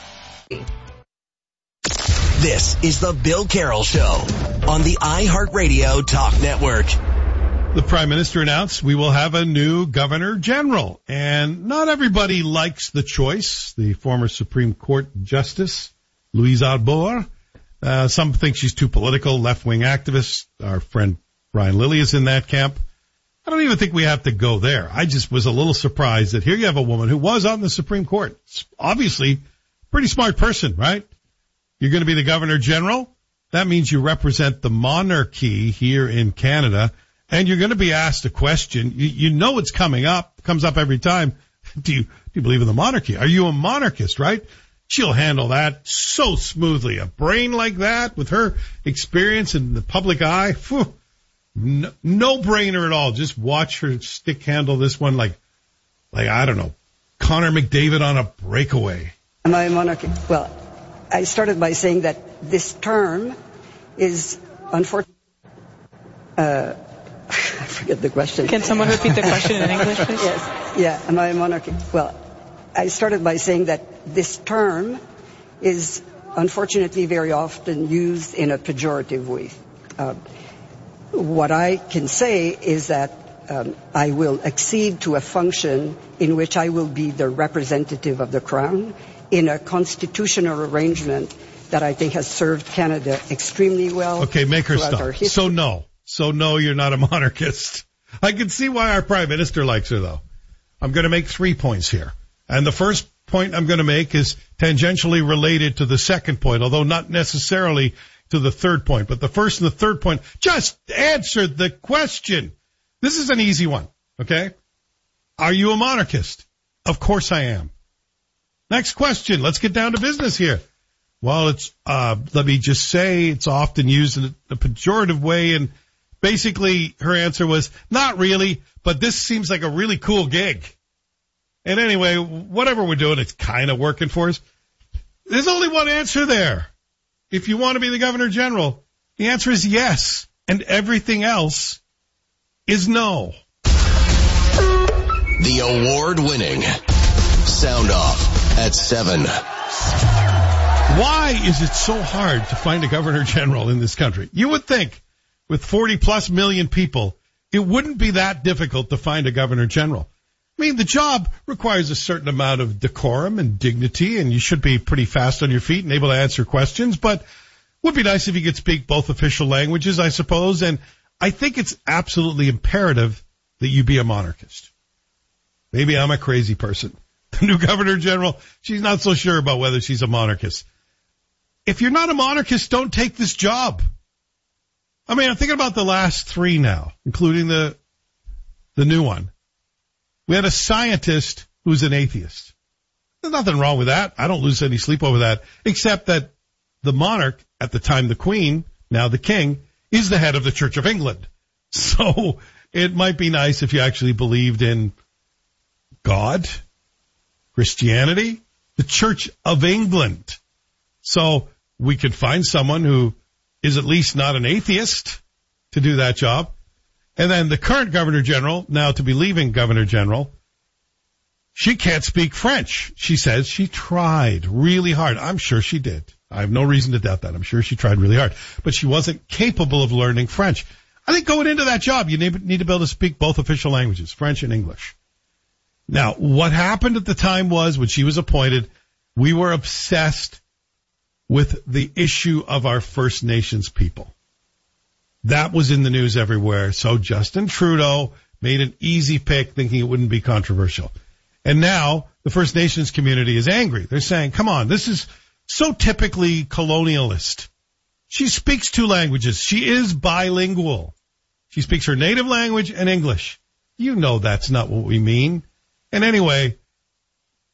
This is the Bill Carroll Show on the iHeartRadio Talk Network. The Prime Minister announced we will have a new Governor General, and not everybody likes the choice. The former Supreme Court Justice, Louise Arbour, some think she's too political, left-wing activist. Our friend Brian Lilly is in that camp. I don't even think we have to go there. I just was a little surprised that here you have a woman who was on the Supreme Court. Obviously, a pretty smart person, right? You're going to be the Governor General. That means you represent the monarchy here in Canada. And you're going to be asked a question. You know it's coming up. Comes up every time. Do you believe in the monarchy? Are you a monarchist, right? She'll handle that so smoothly. A brain like that with her experience in the public eye. Phew, no brainer at all. Just watch her stick handle this one like I don't know, Connor McDavid on a breakaway. Am I a monarchist? Well, I started by saying that this term is unfortunate. I forget the question. Can someone repeat the question in English, please? Yes. Yeah. Am I a monarchy? Well, I started by saying that this term is unfortunately very often used in a pejorative way. What I can say is that I will accede to a function in which I will be the representative of the Crown in a constitutional arrangement that I think has served Canada extremely well. Okay, make her stop. So no, you're not a monarchist. I can see why our Prime Minister likes her, though. I'm going to make 3 points here. And the first point I'm going to make is tangentially related to the second point, although not necessarily to the third point. But the first and the third point, just answer the question. This is an easy one, okay? Are you a monarchist? Of course I am. Next question. Let's get down to business here. Well, it's, let me just say, it's often used in a pejorative way, and basically her answer was, not really, but this seems like a really cool gig. And anyway, whatever we're doing, it's kind of working for us. There's only one answer there. If you want to be the Governor General, the answer is yes, and everything else is no. The award-winning Sound Off at 7. Why is it so hard to find a Governor General in this country? You would think with 40+ million people, it wouldn't be that difficult to find a Governor General. I mean, the job requires a certain amount of decorum and dignity, and you should be pretty fast on your feet and able to answer questions, but it would be nice if you could speak both official languages, I suppose, and I think it's absolutely imperative that you be a monarchist. Maybe I'm a crazy person. The new Governor General, she's not so sure about whether she's a monarchist. If you're not a monarchist, don't take this job. I mean, I'm thinking about the last 3 now, including the new one. We had a scientist who's an atheist. There's nothing wrong with that. I don't lose any sleep over that, except that the monarch, at the time the Queen, now the King, is the head of the Church of England. So it might be nice if you actually believed in God, Christianity, the Church of England. So we could find someone who is at least not an atheist to do that job. And then the current Governor General, now to be leaving Governor General, she can't speak French. She says she tried really hard. I'm sure she did. I have no reason to doubt that. I'm sure she tried really hard. But she wasn't capable of learning French. I think going into that job, you need to be able to speak both official languages, French and English. Now, what happened at the time was, when she was appointed, we were obsessed with the issue of our First Nations people. That was in the news everywhere. So Justin Trudeau made an easy pick, thinking it wouldn't be controversial. And now the First Nations community is angry. They're saying, come on, this is so typically colonialist. She speaks 2 languages. She is bilingual. She speaks her native language and English. You know that's not what we mean. And anyway,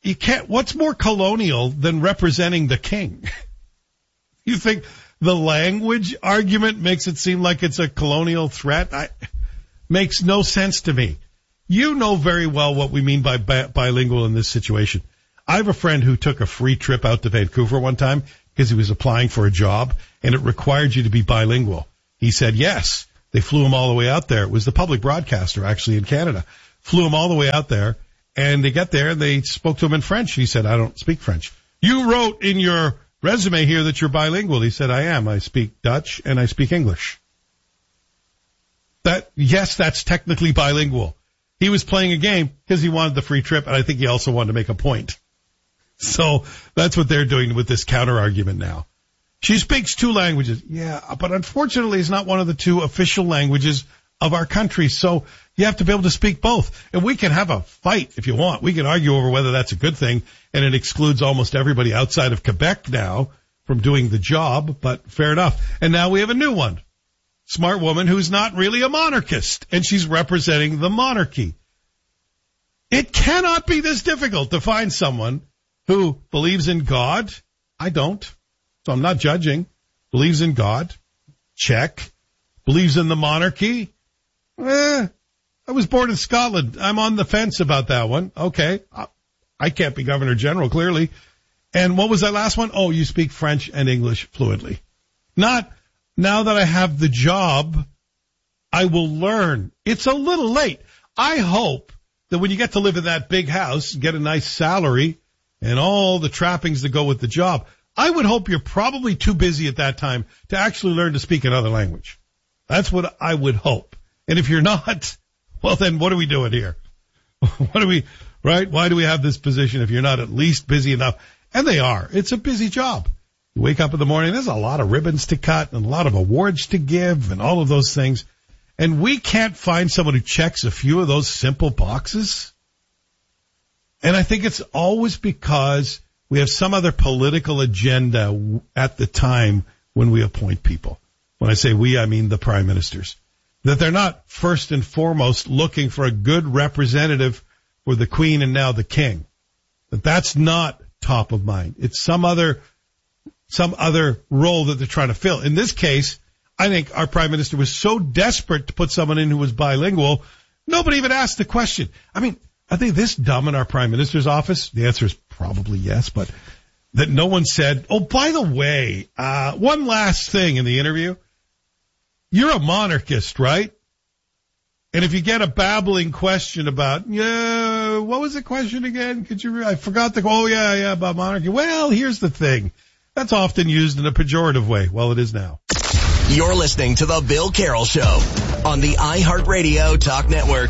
you can't, what's more colonial than representing the king? You think the language argument makes it seem like it's a colonial threat? Makes no sense to me. You know very well what we mean by bilingual in this situation. I have a friend who took a free trip out to Vancouver one time because he was applying for a job, and it required you to be bilingual. He said yes. They flew him all the way out there. It was the public broadcaster, actually, in Canada. Flew him all the way out there, and they got there, and they spoke to him in French. He said, I don't speak French. You wrote in your resume here that you're bilingual. He said, I am. I speak Dutch, and I speak English. Yes, that's technically bilingual. He was playing a game because he wanted the free trip, and I think he also wanted to make a point. So that's what they're doing with this counter-argument now. She speaks 2 languages. Yeah, but unfortunately it's not one of the 2 official languages of our country. So you have to be able to speak both. And we can have a fight if you want. We can argue over whether that's a good thing, and it excludes almost everybody outside of Quebec now from doing the job, but fair enough. And now we have a new one. Smart woman who's not really a monarchist, and she's representing the monarchy. It cannot be this difficult to find someone who believes in God. I don't, so I'm not judging. Believes in God. Check. Believes in the monarchy. I was born in Scotland. I'm on the fence about that one. Okay. I can't be Governor General, clearly. And what was that last one? Oh, you speak French and English fluently. Not, now that I have the job, I will learn. It's a little late. I hope that when you get to live in that big house, get a nice salary, and all the trappings that go with the job, I would hope you're probably too busy at that time to actually learn to speak another language. That's what I would hope. And if you're not, well, then what are we doing here? Right? Why do we have this position if you're not at least busy enough? And they are. It's a busy job. You wake up in the morning, there's a lot of ribbons to cut and a lot of awards to give and all of those things. And we can't find someone who checks a few of those simple boxes. And I think it's always because we have some other political agenda at the time when we appoint people. When I say we, I mean the prime ministers. That they're not first and foremost looking for a good representative for the queen and now the king. That's not top of mind. It's some other role that they're trying to fill. In this case, I think our prime minister was so desperate to put someone in who was bilingual, nobody even asked the question. I mean, are they this dumb in our prime minister's office? The answer is probably yes, but that no one said, oh, by the way, one last thing in the interview. You're a monarchist, right? And if you get a babbling question about, what was the question again? I forgot about monarchy. Well, here's the thing. That's often used in a pejorative way. Well, it is now. You're listening to The Bill Carroll Show on the iHeartRadio Talk Network.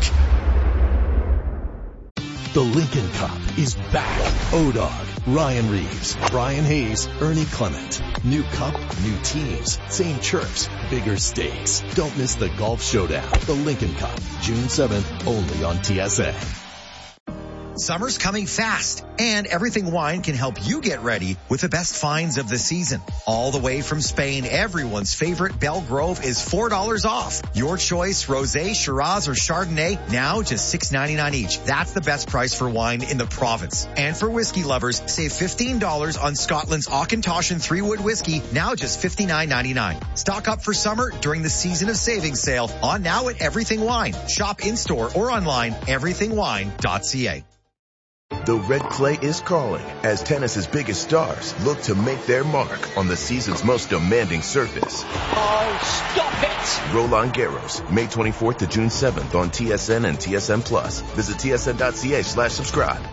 The Lincoln Cup is back. ODOG, Ryan Reeves, Brian Hayes, Ernie Clement. New cup, new teams, same chirps, bigger stakes. Don't miss the Golf Showdown. The Lincoln Cup, June 7th, only on TSN. Summer's coming fast, and Everything Wine can help you get ready with the best finds of the season. All the way from Spain, everyone's favorite Belle Grove is $4 off. Your choice, Rosé, Shiraz, or Chardonnay, now just $6.99 each. That's the best price for wine in the province. And for whiskey lovers, save $15 on Scotland's Auchentoshan 3-Wood whiskey, now just $59.99. Stock up for summer during the Season of Savings sale on now at Everything Wine. Shop in-store or online, everythingwine.ca. The red clay is calling as tennis's biggest stars look to make their mark on the season's most demanding surface. Oh, stop it! Roland Garros, May 24th to June 7th on TSN and TSN Plus. Visit tsn.ca/subscribe.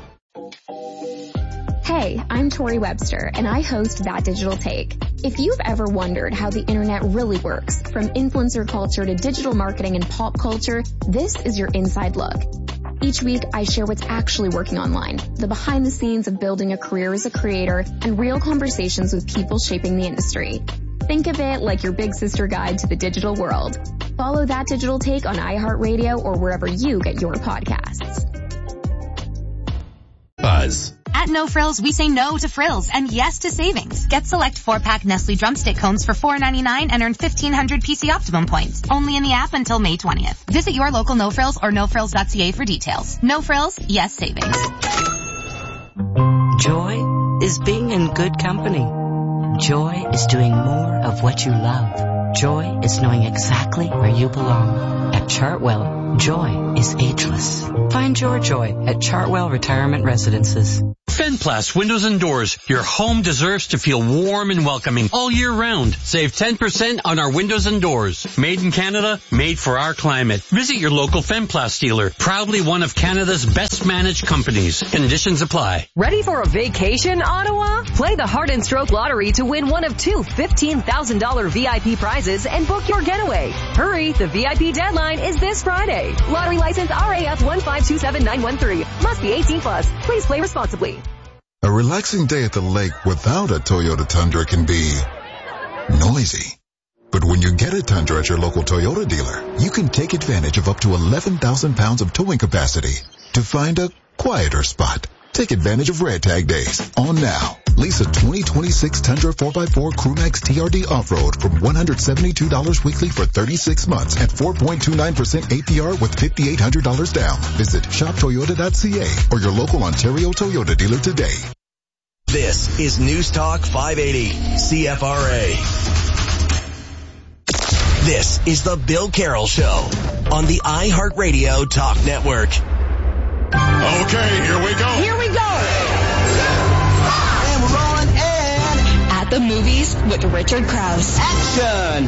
Hey, I'm Tori Webster, and I host That Digital Take. If you've ever wondered how the internet really works, from influencer culture to digital marketing and pop culture, this is your inside look. Each week, I share what's actually working online, the behind the scenes of building a career as a creator, and real conversations with people shaping the industry. Think of it like your big sister guide to the digital world. Follow That Digital Take on iHeartRadio or wherever you get your podcasts. Buzz. At No Frills, we say no to frills and yes to savings. Get select 4-pack Nestle Drumstick cones for $4.99 and earn 1,500 PC Optimum points. Only in the app until May 20th. Visit your local No Frills or nofrills.ca for details. No Frills, yes savings. Joy is being in good company. Joy is doing more of what you love. Joy is knowing exactly where you belong. At Chartwell, joy is ageless. Find your joy at Chartwell Retirement Residences. Fenplast Windows and Doors. Your home deserves to feel warm and welcoming all year round. Save 10% on our windows and doors. Made in Canada, made for our climate. Visit your local Fenplast dealer. Proudly one of Canada's best managed companies. Conditions apply. Ready for a vacation, Ottawa? Play the Heart and Stroke Lottery to win one of two $15,000 VIP prizes and book your getaway. Hurry, the VIP deadline is this Friday. Lottery license RAF 1527913. Must be 18 plus. Please play responsibly. A relaxing day at the lake without a Toyota Tundra can be noisy. But when you get a Tundra at your local Toyota dealer, you can take advantage of up to 11,000 pounds of towing capacity to find a quieter spot. Take advantage of Red Tag Days on now. Lease a 2026 Tundra 4x4 Crewmax TRD Off-Road from $172 weekly for 36 months at 4.29% APR with $5,800 down. Visit shoptoyota.ca or your local Ontario Toyota dealer today. This is News Talk 580 CFRA. This is the Bill Carroll Show on the iHeartRadio Talk Network. Okay, here we go. Here we go. And we're on and At the Movies with Richard Krause. action.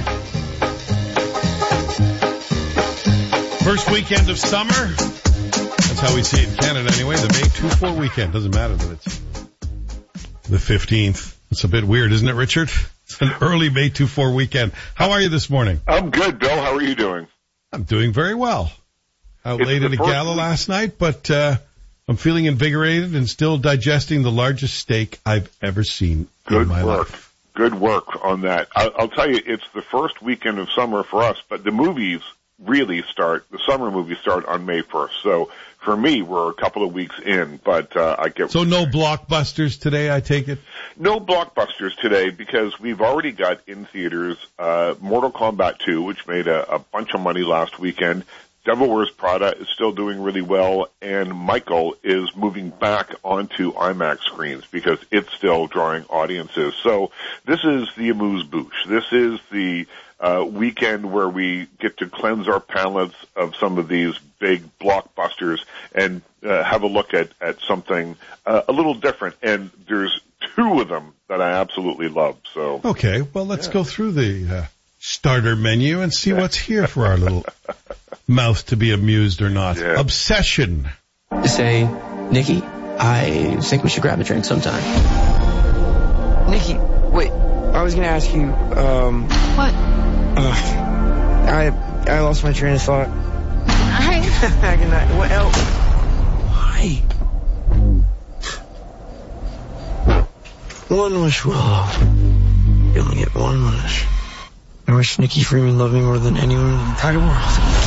First weekend of summer. That's how we see it in Canada anyway. The May 2-4 weekend. Doesn't matter that it's the 15th. It's a bit weird, isn't it, Richard? It's an early May 2-4 weekend. How are you this morning? I'm good, Bill. How are you doing? I'm doing very well. Out late at a gala last night, but I'm feeling invigorated and still digesting the largest steak I've ever seen in my life. Good work on that. I'll tell you, it's the first weekend of summer for us, but the movies really start, the summer movies start on May 1st. So for me, we're a couple of weeks in, but I get... So no blockbusters today, I take it? No blockbusters today because we've already got in theaters Mortal Kombat 2, which made a bunch of money last weekend. Devil Wears Prada is still doing really well, and Michael is moving back onto IMAX screens because it's still drawing audiences. So this is the amuse-bouche. This is the weekend where we get to cleanse our palates of some of these big blockbusters and have a look at something a little different. And there's two of them that I absolutely love. So okay, well, let's go through the starter menu and see what's here for our little mouth to be amused or not. Yeah. Obsession. Say, Nikki, I think we should grab a drink sometime. Nikki, wait, I was going to ask you, What? I lost my train of thought. Hi. Good night. What else? Why? One wish, Willow. You only get one wish. I wish Nikki Freeman loved me more than anyone in the entire world.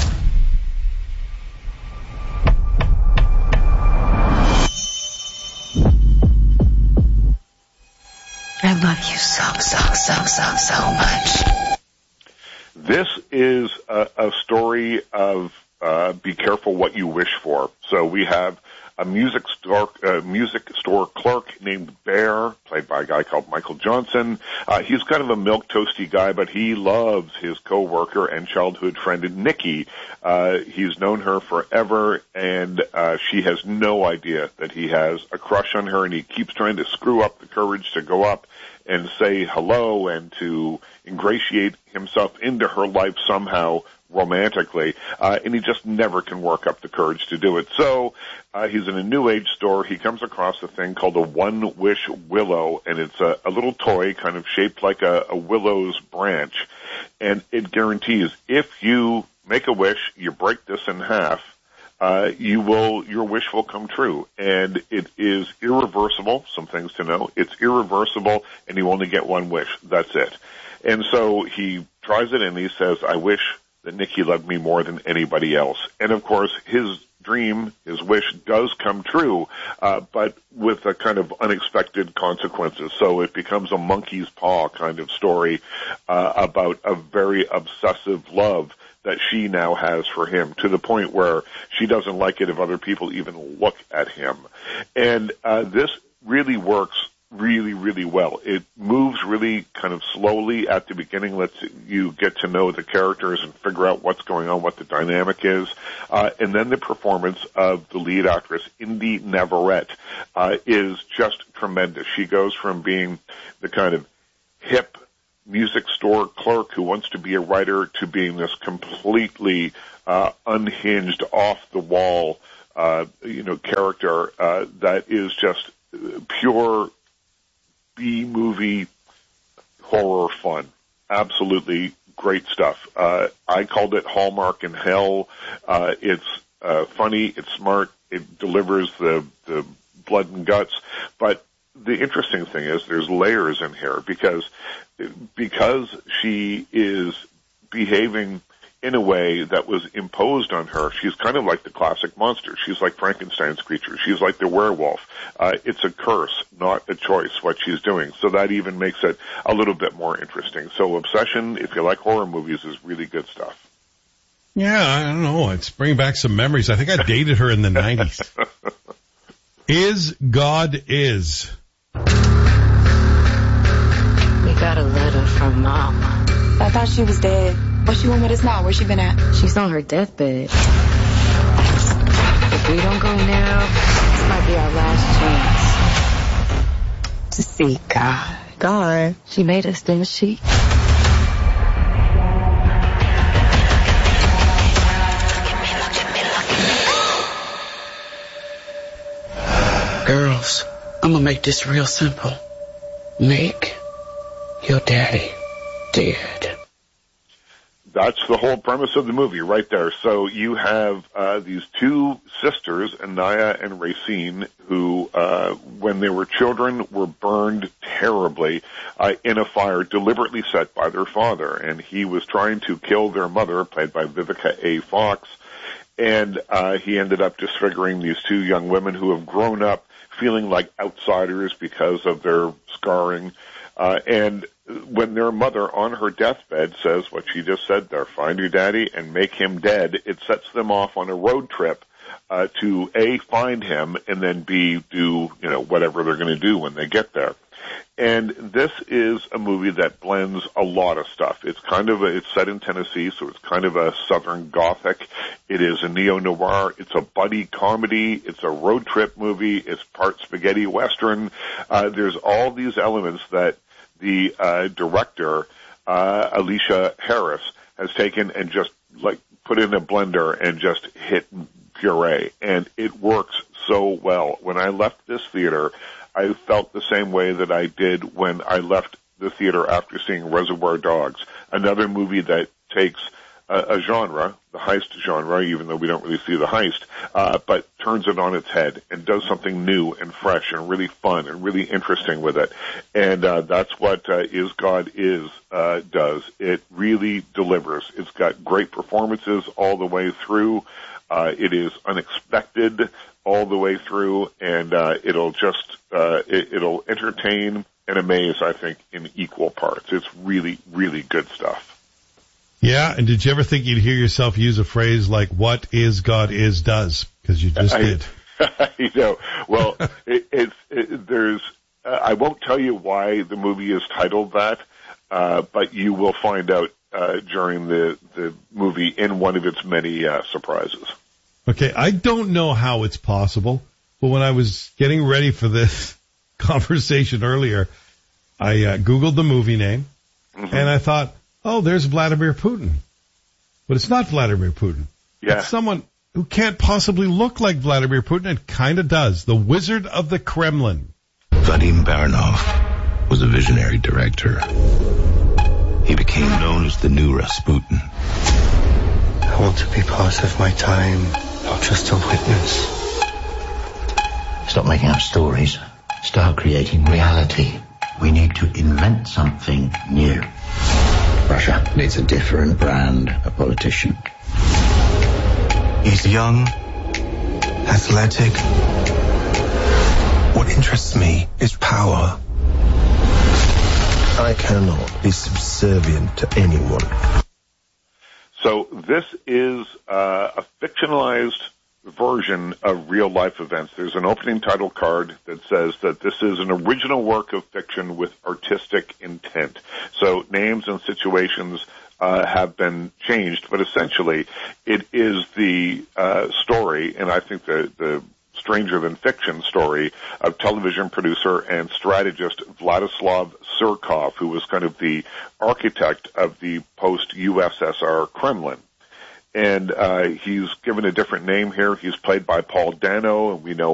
I love you so much. This is a story of be careful what you wish for. So we have a music store clerk named Bear, played by a guy called Michael Johnson. He's kind of a milquetoasty guy, but he loves his coworker and childhood friend Nikki. He's known her forever, and she has no idea that he has a crush on her, and he keeps trying to screw up the courage to go up and say hello and to ingratiate himself into her life somehow romantically, and he just never can work up the courage to do it. So he's in a New Age store. He comes across a thing called a One Wish Willow, and it's a little toy kind of shaped like a willow's branch, and it guarantees if you make a wish, you break this in half, your wish will come true. And it is irreversible. Some things to know. It's irreversible, and you only get one wish. That's it. And so he tries it, and he says, I wish that Nikki loved me more than anybody else. And of course, his dream, his wish does come true, but with a kind of unexpected consequences. So it becomes a monkey's paw kind of story, about a very obsessive love that she now has for him, to the point where she doesn't like it if other people even look at him. And really works really, really well. It moves really kind of slowly at the beginning, lets you get to know the characters and figure out what's going on, what the dynamic is. And then the performance of the lead actress, Indy Navarrete, is just tremendous. She goes from being the kind of hip music store clerk who wants to be a writer to being this completely unhinged, off-the-wall character that is just pure B-movie horror fun. Absolutely great stuff. I called it Hallmark in Hell. It's funny, it's smart, it delivers the blood and guts. But the interesting thing is there's layers in here because she is behaving in a way that was imposed on her. She's kind of like the classic monster. She's like Frankenstein's creature. She's like the werewolf. It's a curse, not a choice, what she's doing. So that even makes it a little bit more interesting. So Obsession, if you like horror movies, is really good stuff. Yeah, I don't know. It's bringing back some memories. I think I dated her in the 90s. Is God Is. We got a letter from Mom. I thought she was dead. What she want with us now? Where she been at? She's on her deathbed. If we don't go now, this might be our last chance to see God. God, she made us, didn't she? Girls, I'm gonna make this real simple. Make your daddy dead. That's the whole premise of the movie right there. So you have these two sisters, Anaya and Racine, who, when they were children, were burned terribly in a fire deliberately set by their father. And he was trying to kill their mother, played by Vivica A. Fox. And he ended up disfiguring these two young women who have grown up feeling like outsiders because of their scarring. And when their mother on her deathbed says what she just said there, find your daddy and make him dead, it sets them off on a road trip to A, find him, and then B, do, whatever they're going to do when they get there. And this is a movie that blends a lot of stuff. It's set in Tennessee, so it's kind of a Southern Gothic. It is a neo-noir. It's a buddy comedy. It's a road trip movie. It's part spaghetti western. There's all these elements that the director, Alicia Harris, has taken and just put in a blender and just hit puree. And it works so well. When I left this theater, I felt the same way that I did when I left the theater after seeing Reservoir Dogs, another movie that takes a genre, the heist genre, even though we don't really see the heist, but turns it on its head and does something new and fresh and really fun and really interesting with it. And that's what Is God Is does. It really delivers. It's got great performances all the way through. It is unexpected all the way through, and it'll just it'll entertain and amaze, I think, in equal parts. It's really, really good stuff. Yeah, and did you ever think you'd hear yourself use a phrase like "What Is God Is" does? Because you just did. Well, there's. I won't tell you why the movie is titled that, but you will find out during the movie in one of its many surprises. Okay, I don't know how it's possible, but when I was getting ready for this conversation earlier, I Googled the movie name, and I thought, oh, there's Vladimir Putin. But it's not Vladimir Putin. Yeah. It's someone who can't possibly look like Vladimir Putin and kind of does. The Wizard of the Kremlin. Vadim Baranov was a visionary director. He became known as the new Rasputin. I want to be part of my time, not just a witness. Stop making up stories. Start creating reality. We need to invent something new. Russia needs a different brand of politician. He's young, athletic. What interests me is power. I cannot be subservient to anyone. So this is a fictionalized version of real-life events. There's an opening title card that says that this is an original work of fiction with artistic intent. So names and situations have been changed, but essentially it is the story, and I think the stranger than fiction story of television producer and strategist Vladislav Surkov, who was kind of the architect of the post-USSR Kremlin. And he's given a different name here. He's played by Paul Dano, and we know